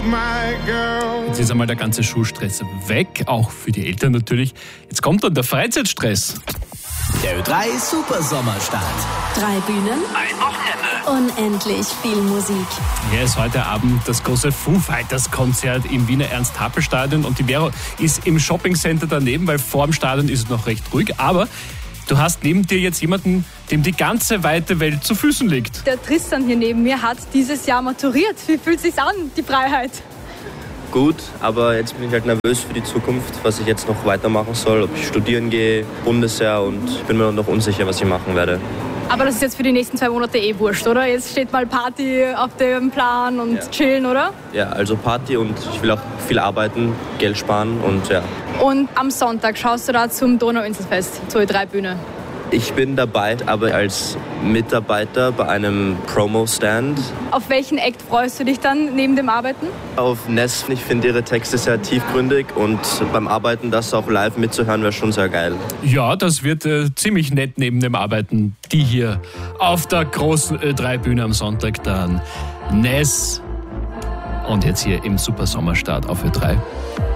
Jetzt ist einmal der ganze Schulstress weg, auch für die Eltern natürlich. Jetzt kommt dann der Freizeitstress. Der Ö3 Super Sommerstart. 3 Bühnen, Ein Wochenende. unendlich viel Musik. Hier ist heute Abend das große Foo Fighters Konzert im Wiener Ernst-Happel-Stadion und die Vero ist im Shoppingcenter daneben, weil vor dem Stadion ist es noch recht ruhig, aber du hast neben dir jetzt jemanden, dem die ganze weite Welt zu Füßen liegt. Der Tristan hier neben mir hat dieses Jahr maturiert. Wie fühlt es sich an, die Freiheit? Gut, aber jetzt bin ich halt nervös für die Zukunft, was ich jetzt noch weitermachen soll, ob ich studieren gehe, Bundesjahr, und ich bin mir noch unsicher, was ich machen werde. Aber das ist jetzt für die nächsten 2 Monate wurscht, oder? Jetzt steht mal Party auf dem Plan und chillen, oder? Ja, also Party, und ich will auch viel arbeiten, Geld sparen und ja. Und am Sonntag schaust du da zum Donauinselfest, zur Ö3-Bühne. Ich bin dabei, aber als Mitarbeiter bei einem Promo-Stand. Auf welchen Act freust du dich dann neben dem Arbeiten? Auf Ness, ich finde ihre Texte sehr tiefgründig, und beim Arbeiten das auch live mitzuhören wäre schon sehr geil. Ja, das wird ziemlich nett neben dem Arbeiten. Die hier auf der großen Ö3-Bühne am Sonntag dann Ness und jetzt hier im Super Sommerstart auf Ö3.